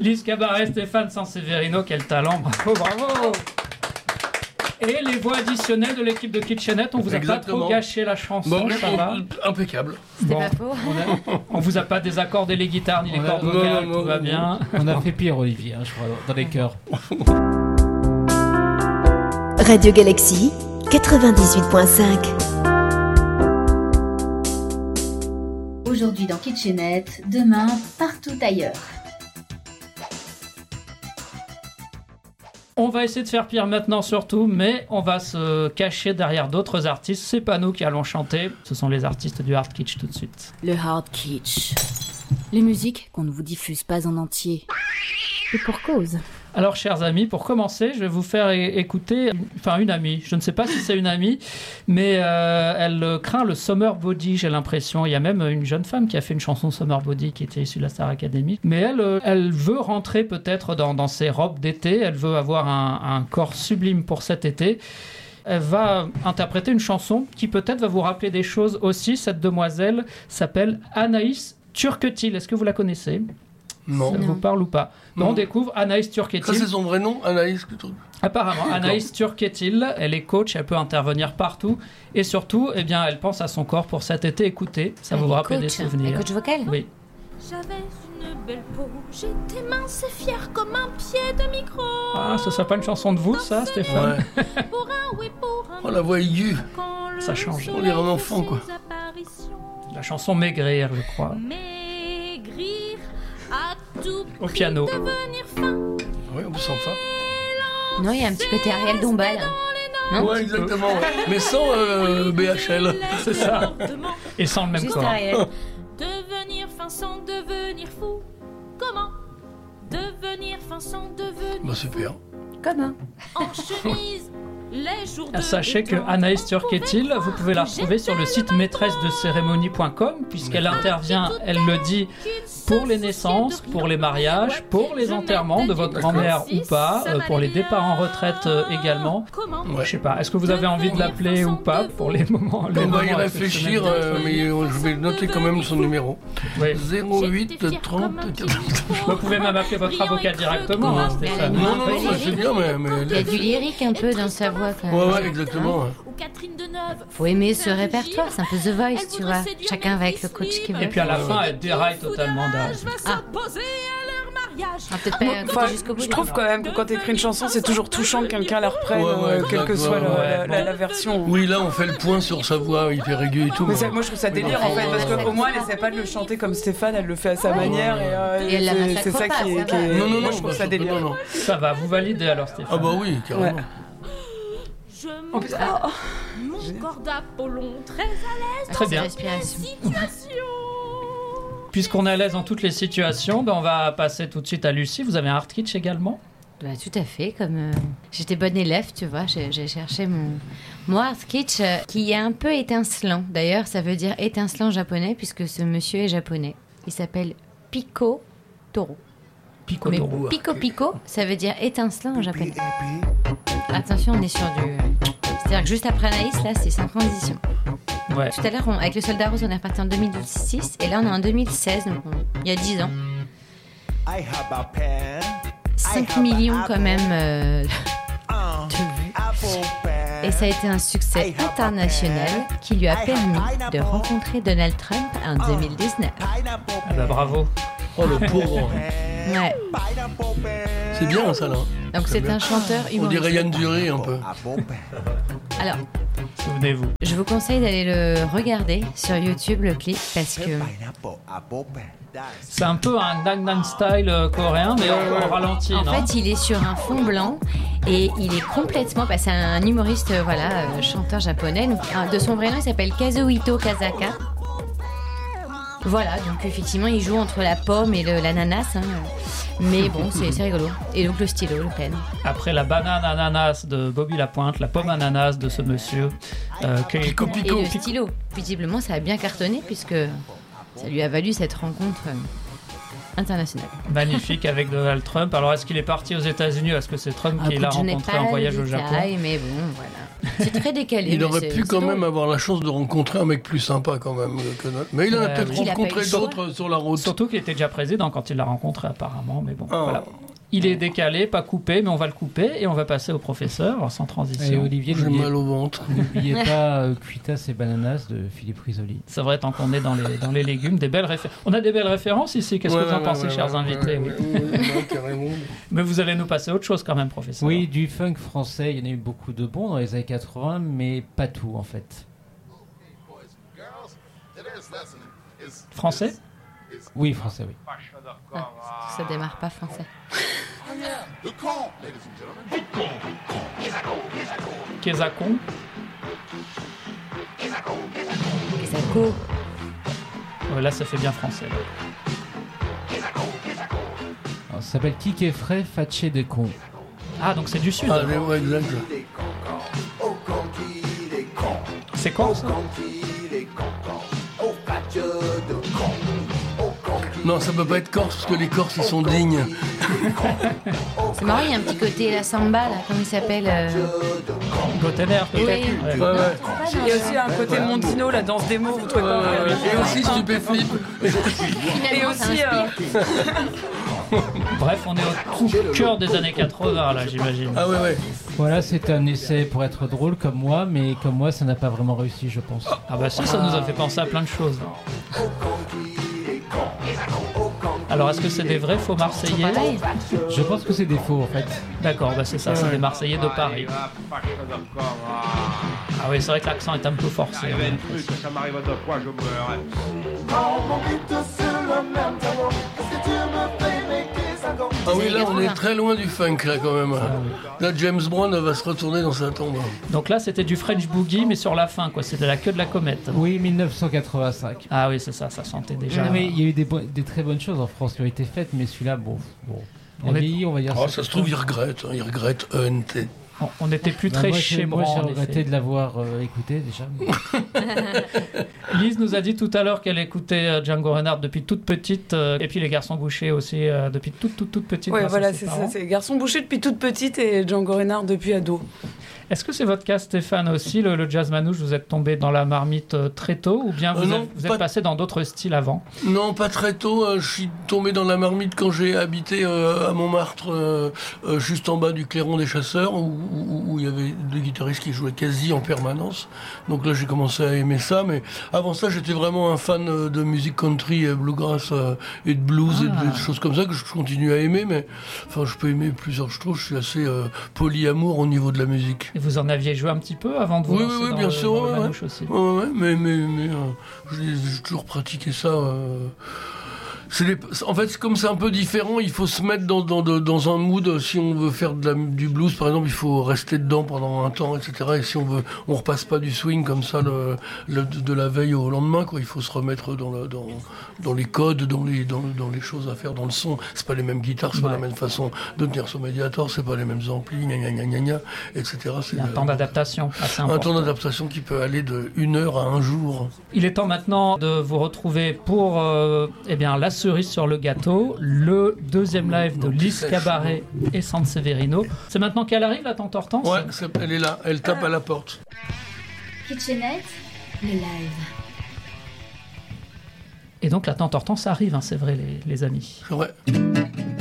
Lise Cabaret, Stéphane Sanseverino, quel talent, bravo. Et les voix additionnelles de l'équipe de Kitchenette, on vous a pas trop gâché la chanson, ça va? Impeccable. C'était pas faux. On vous a pas désaccordé les guitares ni les cordes vocales, tout va bien. On a fait pire, Olivier, je crois, dans les chœurs. Radio Galaxy 98.5. Aujourd'hui dans Kitchenette, demain partout ailleurs. On va essayer de faire pire maintenant surtout, mais on va se cacher derrière d'autres artistes. C'est pas nous qui allons chanter, ce sont les artistes du hard kitsch tout de suite. Le hard kitsch. Les musiques qu'on ne vous diffuse pas en entier. Et pour cause. Alors, chers amis, pour commencer, je vais vous faire écouter une amie. Je ne sais pas si c'est une amie, mais elle craint le summer body, j'ai l'impression. Il y a même une jeune femme qui a fait une chanson summer body qui était issue de la Star Academy. Mais elle veut rentrer peut-être dans ses robes d'été. Elle veut avoir un corps sublime pour cet été. Elle va interpréter une chanson qui peut-être va vous rappeler des choses aussi. Cette demoiselle s'appelle Anaïs Turquetil. Est-ce que vous la connaissez ? Non. Ça vous parle ou pas? Non. On découvre Anaïs Turquetil. Ça, c'est son vrai nom, Anaïs? Apparemment, Anaïs Turquetil, elle est coach, elle peut intervenir partout. Et surtout, eh bien, elle pense à son corps pour cet été. Écoutez, ça vous rappelle des souvenirs. Elle est coach vocale? Oui. J'avais une belle peau, j'étais mince et fière comme un pied de micro. Ah, ce serait pas une chanson de vous, ça, Stéphane? Ouais. Pour un oui, pour un Oh, la voix aiguë. Ça change. On dirait un enfant, quoi. La chanson Maigrir, je crois. Maigrir à tout prix, au piano. devenir fin. Oui, on sent fin. Non, il y a un petit côté Ariel Dombal. Non, ouais, exactement. Ouais. Mais sans BHL. C'est ça. Et sans le même juste corps. Ariel. Devenir fin sans devenir fou. Comment devenir fin sans devenir Bah, super. Comment? en chemise les jours de Sachez que Anaïs Turquetil, vous pouvez la retrouver sur le site maîtresse-de-cérémonie.com puisqu'elle intervient, elle le dit, pour les naissances, pour les mariages, pour les enterrements de votre grand-mère ou pas, pour les départs en retraite également. Ouais. Je sais pas, est-ce que vous avez envie de l'appeler ou pas pour les moments? On va y réfléchir, mais je vais noter quand même son numéro. Oui. 08 30 Vous pouvez même appeler votre avocat directement, hein, Stéphane. Non, c'est bien, mais Il y a du lyrique un peu dans sa voix quand même. Ouais, exactement. Ouais. ou Catherine Deneuve. Faut aimer ce répertoire, c'est un peu The Voice, tu vois. Chacun va avec le coach qu'il veut. Et puis à la fin, elle déraille totalement d'âge. Ah, peut-être pas écouter jusqu'au bout. Je trouve quand même que quand t'écris une chanson, c'est toujours touchant que quelqu'un la reprenne, quelle que soit la version. Oui, là, on fait le point sur sa voix hyper aiguë et tout. Mais moi, je trouve ça délire en fait, parce qu'au moins, elle essaie pas de le chanter comme Stéphane, elle le fait à sa manière. Et elle la C'est ça massacre qui pas, est. ça va. Non, Moi, je trouve ça délire. non. Ça va, vous validez alors, Stéphane? Ah bah oui, carrément. Ouais. Je En plus, mon corps d'Apollon très à l'aise Très bien. Respiration. situation. Puisqu'on est à l'aise dans toutes les situations, ben on va passer tout de suite à Lucie. Vous avez un hard kitsch également? Bah, tout à fait, comme j'étais bonne élève, tu vois, j'ai cherché mon hard kitsch qui est un peu étincelant. D'ailleurs, ça veut dire étincelant japonais puisque ce monsieur est japonais. Il s'appelle Pico Toro. Pico Mais Toro. Pico Pico, ça veut dire étincelant en japonais. Attention, on est sur du... C'est-à-dire que juste après Anaïs, là, c'est sans transition. Ouais. Tout à l'heure, avec le Soldat Rose, on est reparti en 2006 et là, on est en 2016, donc il y a 10 ans. 5 millions quand même de vues. Et ça a été un succès international qui lui a permis de rencontrer Donald Trump en 2019. Ah bah bravo. Oh le pauvre. Ouais. C'est bien ça là. Donc c'est un chanteur On humoriste. dirait Yann Duré un peu. Alors, Souvenez-vous. je vous conseille d'aller le regarder sur YouTube, le clip, parce que C'est un peu un Gangnam Style coréen, mais au ralenti, en non? fait, il est sur un fond blanc et il est complètement... Bah, c'est un humoriste, chanteur japonais. Donc, de son vrai nom, il s'appelle Kazuhito Kazaka. Voilà, donc effectivement, il joue entre la pomme et l'ananas. Hein. Mais bon, c'est rigolo. Et donc le stylo, le pen. Après la banane ananas de Bobby Lapointe, la pomme ananas de ce monsieur. Pico Et Pico. le stylo. Visiblement, ça a bien cartonné puisque ça lui a valu cette rencontre internationale. Magnifique avec Donald Trump. Alors est-ce qu'il est parti aux États-Unis? Est-ce que c'est Trump qui l'a Je n'ai rencontré pas en voyage le au Japon? détail, mais bon, voilà. C'est très décalé. Il aurait pu quand même avoir la chance de rencontrer un mec plus sympa quand même que notre. Mais il en a peut-être il a pas eu rencontré le choix. d'autres sur la route. Surtout qu'il était déjà président quand il l'a rencontré apparemment, mais bon, Ah. voilà. Il est décalé, pas coupé, mais on va le couper et on va passer au professeur sans Et transition. Olivier, J'ai mal au ventre. n'oubliez pas Cuitas et Bananas de Philippe Risoli. C'est vrai, tant qu'on est dans les légumes, des belles références. On a des belles références ici, qu'est-ce que vous en pensez, chers invités? Oui. Ouais, carrément. Mais vous allez nous passer autre chose quand même, professeur. Oui, du funk français, il y en a eu beaucoup de bons dans les années 80, mais pas tout en fait. Français? Oui, français, oui. Ça démarre pas français. Kézakon. Kesako. Là, ça fait bien français. là. Alors, ça s'appelle Kik et Frais, Fatché des cons. Ah, donc c'est du sud. Ah, ouais, exact. C'est quoi ça? Non, ça peut pas être corse parce que les Corses ils sont dignes. C'est marrant, il y a un petit côté la samba, là, comment il s'appelle Gotener, peut-être. Oui. Ouais. Ouais, ouais. Il y a aussi un côté Mondino, la danse des mots, vous trouvez pas Et aussi Stupéflip. Et Finalement, ça aussi, inspire. Bref, on est au tout cœur des années 80, là, j'imagine. Ah ouais, ouais. Voilà, c'était un essai pour être drôle comme moi, mais comme moi, ça n'a pas vraiment réussi, je pense. Ah bah si, ça nous a fait penser à plein de choses. Alors, est-ce que c'est des vrais faux Marseillais? Pareil. Je pense que c'est des faux en fait. D'accord, bah c'est ça, c'est des Marseillais de Paris. Ah oui, c'est vrai que l'accent est un peu forcé. Ça m'arrive deux fois, je meurs. Ah oui, là on est très loin du funk là quand même. Là James Brown va se retourner dans sa tombe. Donc là, c'était du French Boogie, mais sur la fin, quoi. C'était la queue de la comète. Oui, 1985. Ah oui, c'est ça, ça sentait déjà. Non, mais il y a eu des très bonnes choses en France qui ont été faites, mais celui-là, bon. On On, est- vieilli, on va dire Oh, ça se trouve il regrette Hunt. On n'était plus Bah, très moi, chébrant, j'ai en regretté effet. de l'avoir écouté déjà. Lise nous a dit tout à l'heure qu'elle écoutait Django Reinhardt depuis toute petite, et puis les garçons bouchés aussi depuis toute petite. Ouais, grâce à voilà, ses c'est parents. ça. C'est Garçon Boucher depuis toute petite et Django Reinhardt depuis ado. Est-ce que c'est votre cas, Stéphane, aussi, le jazz manouche? Vous êtes tombé dans la marmite très tôt, ou bien vous Non, êtes pas- passé dans d'autres styles avant? Non, pas très tôt. Je suis tombé dans la marmite quand j'ai habité à Montmartre, juste en bas du Clairon des Chasseurs, où il y avait deux guitaristes qui jouaient quasi en permanence. Donc là, j'ai commencé à aimer ça. Mais avant ça, j'étais vraiment un fan de musique country, bluegrass et de blues et de choses comme ça que je continue à aimer. Mais enfin, je peux aimer plusieurs. Je trouve, je suis assez polyamour au niveau de la musique. Et vous en aviez joué un petit peu avant de vous Oui, lancer oui, dans bien le- sûr, dans le ouais, manouche aussi? Ouais, mais j'ai toujours pratiqué ça. En fait, comme c'est un peu différent, il faut se mettre dans un mood. Si on veut faire du blues, par exemple, il faut rester dedans pendant un temps, etc. Et si on repasse pas du swing comme ça de la veille au lendemain, quoi. Il faut se remettre dans les codes, dans les choses à faire, dans le son. C'est pas les mêmes guitares, c'est pas la même façon de tenir son médiator, c'est pas les mêmes amplis, etc. Il y a un temps d'adaptation assez important. Un temps d'adaptation qui peut aller de 1 heure à 1 jour. Il est temps maintenant de vous retrouver pour la cerise sur le gâteau, le deuxième live de Lise Cabaret et San Severino. C'est maintenant qu'elle arrive, la tante Hortense? Ouais, elle est là, elle tape à la porte. Kitchenette, le live. Et donc la tante Hortense arrive, hein, c'est vrai les amis. C'est vrai.